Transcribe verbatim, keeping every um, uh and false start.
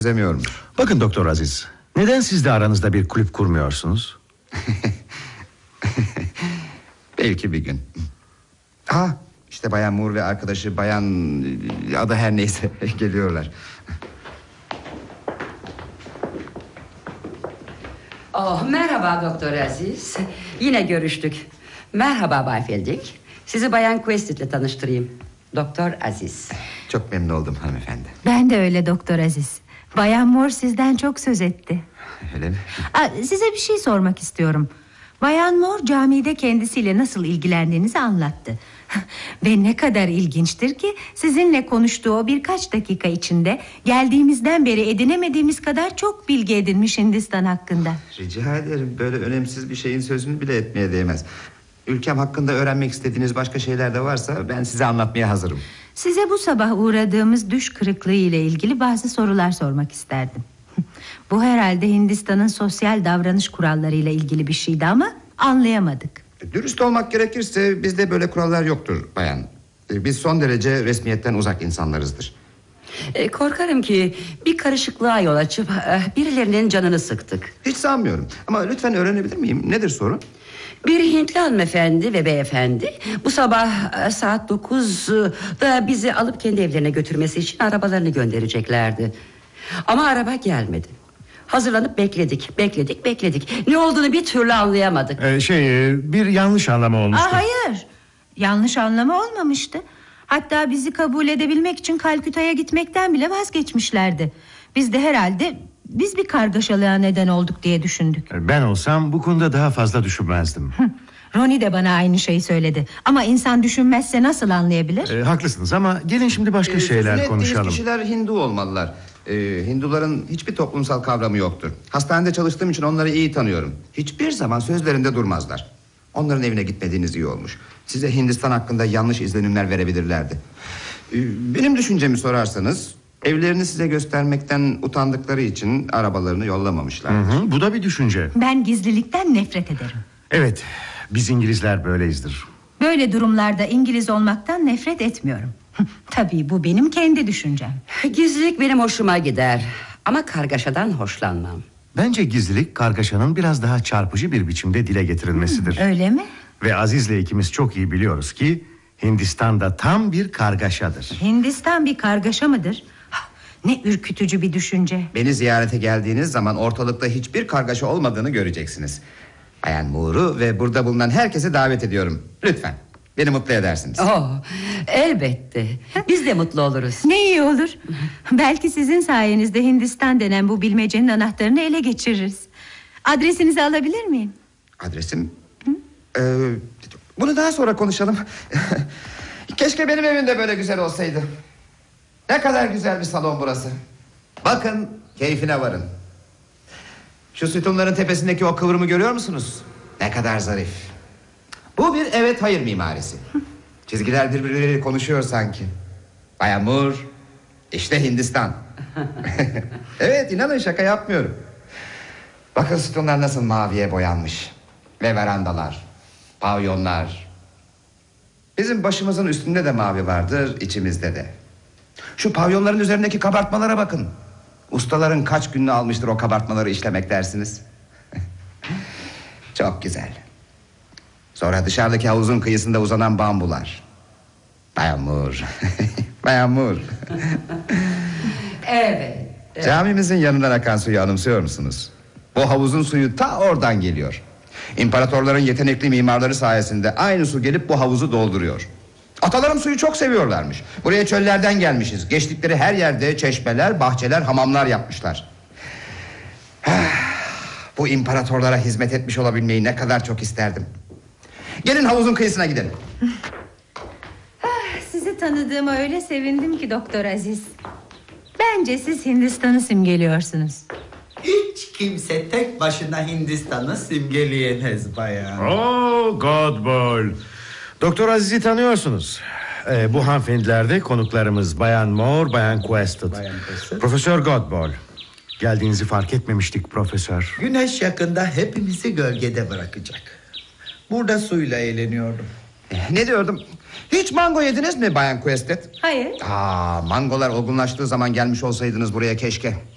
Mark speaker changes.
Speaker 1: Benzemiyorum.
Speaker 2: Bakın Doktor Aziz, neden siz de aranızda bir kulüp kurmuyorsunuz?
Speaker 1: Belki bir gün. Ha, işte Bayan Moore ve arkadaşı Bayan... adı her neyse geliyorlar.
Speaker 3: Oh, merhaba Doktor Aziz. Yine görüştük. Merhaba Bay Fielding. Sizi Bayan Quested'le tanıştırayım. Doktor Aziz.
Speaker 1: Çok memnun oldum hanımefendi.
Speaker 4: Ben de öyle Doktor Aziz. Bayan Moore sizden çok söz etti.
Speaker 1: Öyle mi?
Speaker 4: Aa, size bir şey sormak istiyorum. Bayan Moore camide kendisiyle nasıl ilgilendiğinizi anlattı. Ve ne kadar ilginçtir ki sizinle konuştuğu o birkaç dakika içinde geldiğimizden beri edinemediğimiz kadar çok bilgi edinmiş Hindistan hakkında.
Speaker 1: Rica ederim, böyle önemsiz bir şeyin sözünü bile etmeye değmez. Ülkem hakkında öğrenmek istediğiniz başka şeyler de varsa ben size anlatmaya hazırım.
Speaker 4: Size bu sabah uğradığımız düş kırıklığı ile ilgili bazı sorular sormak isterdim. Bu herhalde Hindistan'ın sosyal davranış kurallarıyla ilgili bir şeydi ama anlayamadık.
Speaker 1: Dürüst olmak gerekirse bizde böyle kurallar yoktur bayan. Biz son derece resmiyetten uzak insanlarızdır.
Speaker 3: E, korkarım ki bir karışıklığa yol açıp e, birilerinin canını sıktık.
Speaker 1: Hiç sanmıyorum ama lütfen öğrenebilir miyim? Nedir sorun?
Speaker 3: Bir Hintli hanımefendi ve beyefendi bu sabah e, saat dokuzda bizi alıp kendi evlerine götürmesi için arabalarını göndereceklerdi. Ama araba gelmedi. Hazırlanıp bekledik, bekledik, bekledik. Ne olduğunu bir türlü anlayamadık.
Speaker 2: Ee, şey, bir yanlış anlama olmuştu.
Speaker 4: Aa, hayır, yanlış anlama olmamıştı. Hatta bizi kabul edebilmek için Kalküta'ya gitmekten bile vazgeçmişlerdi. Biz de herhalde biz bir kargaşalığa neden olduk diye düşündük.
Speaker 2: Ben olsam bu konuda daha fazla düşünmezdim.
Speaker 4: Ronnie de bana aynı şeyi söyledi. Ama insan düşünmezse nasıl anlayabilir?
Speaker 2: Ee, haklısınız ama gelin şimdi başka
Speaker 1: Ee,
Speaker 2: şeyler
Speaker 1: sözünü ettiğiniz
Speaker 2: konuşalım.
Speaker 1: kişiler Hindu olmalılar. Ee, Hinduların hiçbir toplumsal kavramı yoktur. Hastanede çalıştığım için onları iyi tanıyorum. Hiçbir zaman sözlerinde durmazlar. Onların evine gitmediğiniz iyi olmuş. Size Hindistan hakkında yanlış izlenimler verebilirlerdi. Ee, benim düşüncemi sorarsanız evlerini size göstermekten utandıkları için arabalarını yollamamışlar.
Speaker 2: Hı hı, bu da bir düşünce.
Speaker 4: Ben gizlilikten nefret ederim.
Speaker 2: Evet, biz İngilizler böyleyizdir.
Speaker 4: Böyle durumlarda İngiliz olmaktan nefret etmiyorum. Tabii bu benim kendi düşüncem.
Speaker 3: Gizlilik benim hoşuma gider. Ama kargaşadan hoşlanmam.
Speaker 2: Bence gizlilik kargaşanın biraz daha çarpıcı bir biçimde dile getirilmesidir.
Speaker 4: Hmm, öyle mi?
Speaker 2: Ve Aziz'le ikimiz çok iyi biliyoruz ki Hindistan'da tam bir kargaşadır.
Speaker 4: Hindistan bir kargaşa mıdır? Ne ürkütücü bir düşünce.
Speaker 1: Beni ziyarete geldiğiniz zaman ortalıkta hiçbir kargaşa olmadığını göreceksiniz. Bayan Moore'u ve burada bulunan herkese davet ediyorum. Lütfen beni mutlu edersiniz.
Speaker 3: Oh, elbette. Biz de mutlu oluruz.
Speaker 4: Ne iyi olur. Belki sizin sayenizde Hindistan denen bu bilmecenin anahtarını ele geçiririz. Adresinizi alabilir miyim?
Speaker 1: Adresim? Ee, bunu daha sonra konuşalım. Keşke benim evim de böyle güzel olsaydı. Ne kadar güzel bir salon burası. Bakın, keyfine varın. Şu sütunların tepesindeki o kıvrımı görüyor musunuz? Ne kadar zarif. Bu bir evet hayır mimarisi. Çizgiler birbirleriyle konuşuyor sanki. Bayan Moore, işte Hindistan. Evet, inanın şaka yapmıyorum. Bakın sütunlar nasıl maviye boyanmış. Ve verandalar, pavyonlar. Bizim başımızın üstünde de mavi vardır, içimizde de. Şu pavyonların üzerindeki kabartmalara bakın. Ustaların kaç gününü almıştır o kabartmaları işlemek dersiniz. Çok güzel. Sonra dışarıdaki havuzun kıyısında uzanan bambular. Bayan Moore. Bayan Moore.
Speaker 3: Evet.
Speaker 1: Camimizin yanından akan suyu anımsıyor musunuz? Bu havuzun suyu ta oradan geliyor. İmparatorların yetenekli mimarları sayesinde aynı su gelip bu havuzu dolduruyor. Atalarım suyu çok seviyorlarmış. Buraya çöllerden gelmişiz. Geçtikleri her yerde çeşmeler, bahçeler, hamamlar yapmışlar. Bu imparatorlara hizmet etmiş olabilmeyi ne kadar çok isterdim. Gelin havuzun kıyısına gidelim.
Speaker 4: Ah, sizi tanıdığıma öyle sevindim ki Doktor Aziz. Bence siz Hindistan'ı simgeliyorsunuz.
Speaker 5: Hiç kimse tek başına Hindistan'ı simgeleyemez bayan.
Speaker 2: Oh Godball. Doktor Aziz'i tanıyorsunuz. Ee, bu hanımefendilerde konuklarımız Bayan Moore, Bayan Quested.
Speaker 5: Bayan Quested.
Speaker 2: Profesör Godball. Geldiğinizi fark etmemiştik profesör.
Speaker 5: Güneş yakında hepimizi gölgede bırakacak. Burada suyla eğleniyordum.
Speaker 1: Ne diyordum? Hiç mango yediniz mi Bayan Quested?
Speaker 4: Hayır.
Speaker 1: Aa, mangolar olgunlaştığı zaman gelmiş olsaydınız buraya keşke.